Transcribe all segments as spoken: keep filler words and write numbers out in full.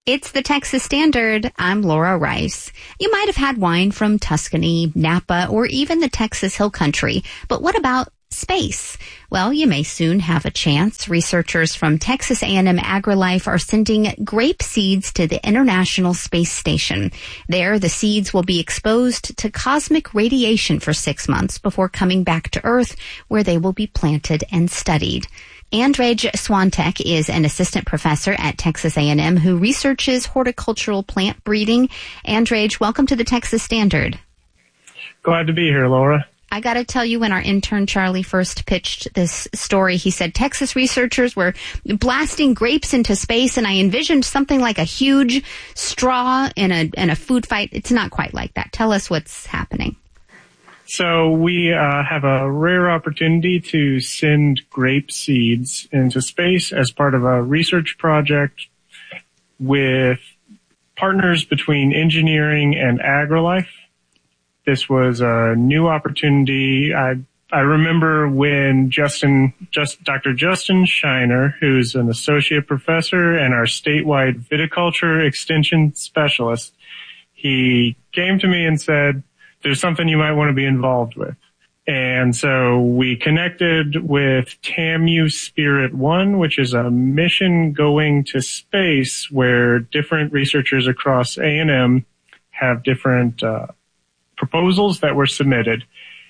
It's the Texas Standard. I'm Laura Rice. You might have had wine from Tuscany, Napa, or even the Texas Hill Country. But what about space? Well, you may soon have a chance. Researchers from Texas A and M AgriLife are sending grape seeds to the International Space Station. There, the seeds will be exposed to cosmic radiation for six months before coming back to Earth, where they will be planted and studied. Andrej Swantek is an assistant professor at Texas A and M who researches horticultural plant breeding. Andrej, welcome to the Texas Standard. Glad to be here, Laura. I got to tell you, when our intern Charlie first pitched this story, he said Texas researchers were blasting grapes into space, and I envisioned something like a huge straw in a, in a food fight. It's not quite like that. Tell us what's happening. So we uh, have a rare opportunity to send grape seeds into space as part of a research project with partners between engineering and AgriLife. This was a new opportunity. I I remember when Justin, just Doctor Justin Shiner, who's an associate professor and our statewide viticulture extension specialist, he came to me and said, there's something you might want to be involved with. And so we connected with TAMU Spirit One, which is a mission going to space where different researchers across A and M have different uh, proposals that were submitted.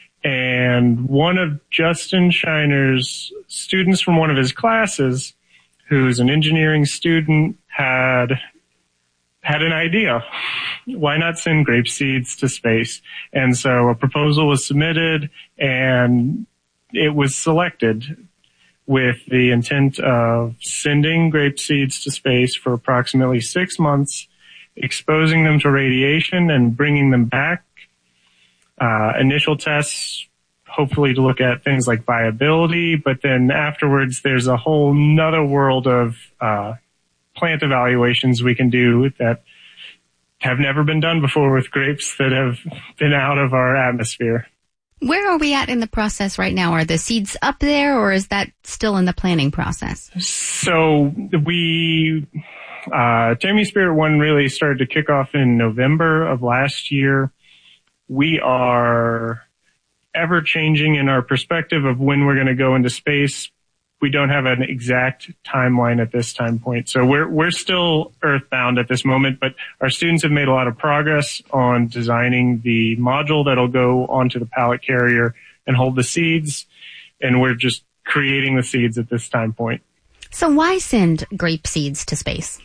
And one of Justin Shiner's students from one of his classes, who's an engineering student, had had an idea. Why not send grape seeds to space? And so a proposal was submitted and it was selected with the intent of sending grape seeds to space for approximately six months, exposing them to radiation and bringing them back. Uh, initial tests, hopefully to look at things like viability, but then afterwards there's a whole nother world of uh, plant evaluations we can do that have never been done before with grapes that have been out of our atmosphere. Where are we at in the process right now? Are the seeds up there, or is that still in the planning process? So we, uh, TAMU Spirit One really started to kick off in November of last year. We are ever changing in our perspective of when we're going to go into space. We don't have an exact timeline at this time point. So we're, we're still earthbound at this moment, but our students have made a lot of progress on designing the module that'll go onto the pallet carrier and hold the seeds. And we're just creating the seeds at this time point. So why send grape seeds to space?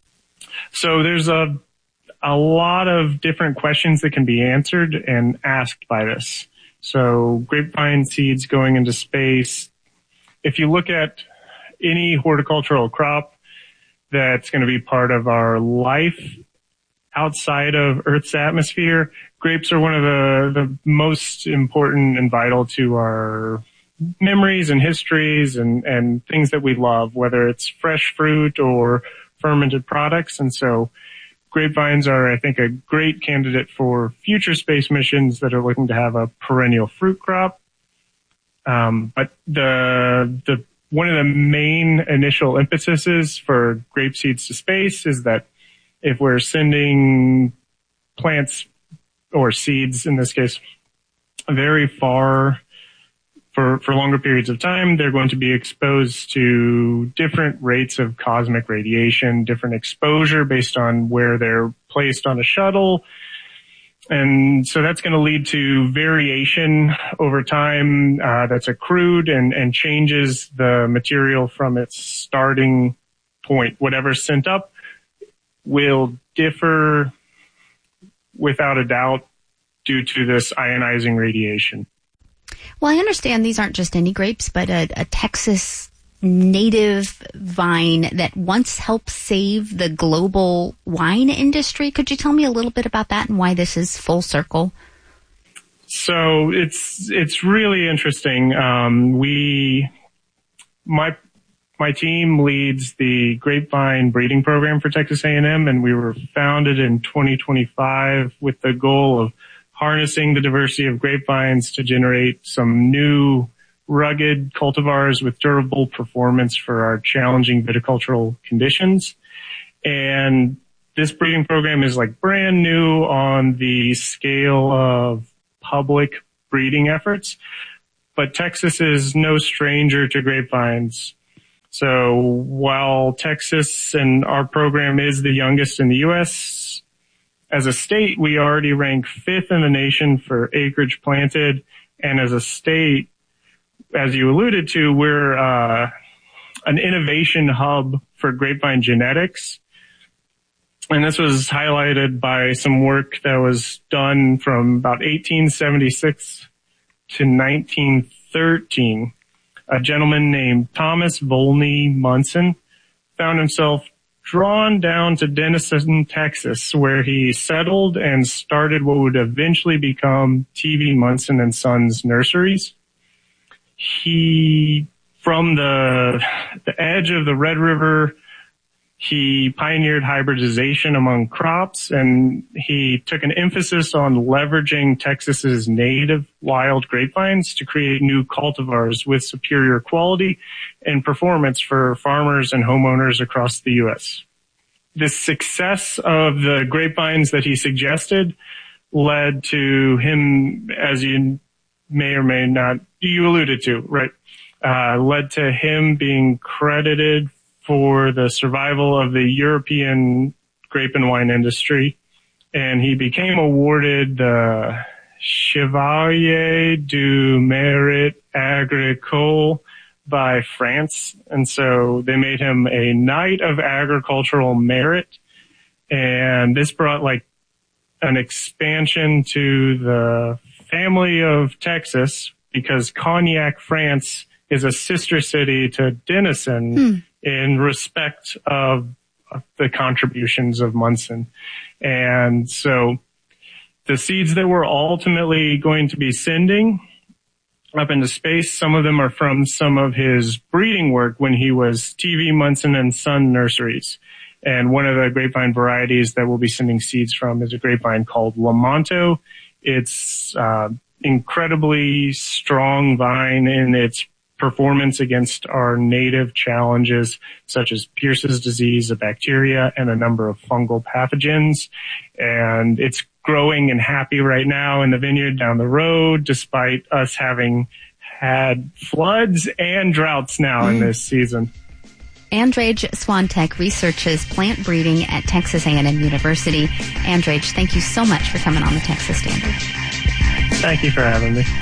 So there's a, a lot of different questions that can be answered and asked by this. So grapevine seeds going into space. If you look at any horticultural crop that's going to be part of our life outside of Earth's atmosphere, grapes are one of the, the most important and vital to our memories and histories and, and things that we love, whether it's fresh fruit or fermented products. And so grapevines are, I think, a great candidate for future space missions that are looking to have a perennial fruit crop. Um, but the, the, one of the main initial impetuses for grape seeds to space is that if we're sending plants or seeds, in this case, very far for, for longer periods of time, they're going to be exposed to different rates of cosmic radiation, different exposure based on where they're placed on a shuttle. And so that's going to lead to variation over time uh, that's accrued and, and changes the material from its starting point. Whatever's sent up will differ without a doubt due to this ionizing radiation. Well, I understand these aren't just any grapes, but a, a Texas native vine that once helped save the global wine industry. Could you tell me a little bit about that and why this is full circle? So it's it's really interesting. Um, we my my team leads the grapevine breeding program for Texas A and M, and we were founded in twenty twenty-five with the goal of harnessing the diversity of grapevines to generate some new rugged cultivars with durable performance for our challenging viticultural conditions. And this breeding program is like brand new on the scale of public breeding efforts, but Texas is no stranger to grapevines. So while Texas and our program is the youngest in the U S, as a state, we already rank fifth in the nation for acreage planted. And as a state, as you alluded to, we're uh, an innovation hub for grapevine genetics. And this was highlighted by some work that was done from about eighteen seventy-six to nineteen thirteen. A gentleman named Thomas Volney Munson found himself drawn down to Denison, Texas, where he settled and started what would eventually become T V Munson and Sons Nurseries. He, from the, the edge of the Red River, he pioneered hybridization among crops, and he took an emphasis on leveraging Texas's native wild grapevines to create new cultivars with superior quality and performance for farmers and homeowners across the U S. The success of the grapevines that he suggested led to him, as you may or may not, you alluded to, right, uh, led to him being credited for the survival of the European grape and wine industry. And he became awarded the Chevalier du Mérite Agricole by France. And so they made him a Knight of Agricultural Merit. And this brought like an expansion to the family of Texas, because Cognac, France is a sister city to Denison. Hmm. in respect of the contributions of Munson. And so the seeds that we're ultimately going to be sending up into space, some of them are from some of his breeding work when he was T V Munson and Son Nurseries. And one of the grapevine varieties that we'll be sending seeds from is a grapevine called Lamonto. It's uh incredibly strong vine in its performance against our native challenges, such as Pierce's disease, a bacteria, and a number of fungal pathogens. And it's growing and happy right now in the vineyard down the road, despite us having had floods and droughts now mm. in this season. Andrej Swantek researches plant breeding at Texas A and M University. Andrej, thank you so much for coming on the Texas Standard. Thank you for having me.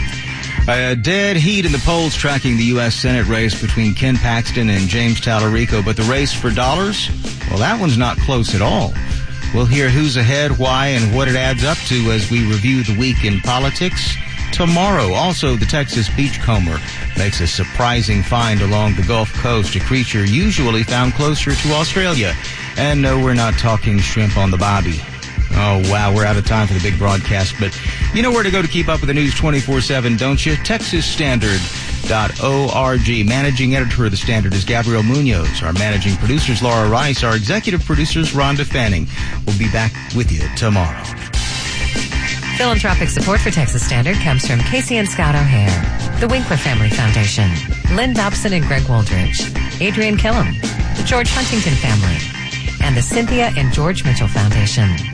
Uh, dead heat in the polls tracking the U S Senate race between Ken Paxton and James Talarico, but the race for dollars, well, that one's not close at all. We'll hear who's ahead, why, and what it adds up to as we review the week in politics tomorrow. Also, the Texas beachcomber makes a surprising find along the Gulf Coast, a creature usually found closer to Australia. And no, we're not talking shrimp on the bobby. Oh, wow, we're out of time for the big broadcast, but you know where to go to keep up with the news twenty-four seven, don't you? Texas Standard dot org. Managing editor of The Standard is Gabriel Munoz. Our managing producer is Laura Rice. Our executive producer is Rhonda Fanning. We'll be back with you tomorrow. Philanthropic support for Texas Standard comes from Casey and Scott O'Hare, the Winkler Family Foundation, Lynn Dobson and Greg Wooldridge, Adrian Killam, the George Huntington Family, and the Cynthia and George Mitchell Foundation.